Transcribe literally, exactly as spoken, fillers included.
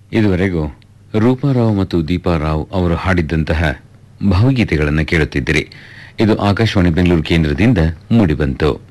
ಇದುವರೆಗೂ ರೂಪಾರಾವ್ ಮತ್ತು ದೀಪಾರಾವ್ ಅವರು ಹಾಡಿದ್ದಂತಹ ಭಾವಗೀತೆಗಳನ್ನು ಕೇಳುತ್ತಿದ್ದಿರಿ. ಇದು ಆಕಾಶವಾಣಿ ಬೆಂಗಳೂರು ಕೇಂದ್ರದಿಂದ ಮೂಡಿಬಂತು.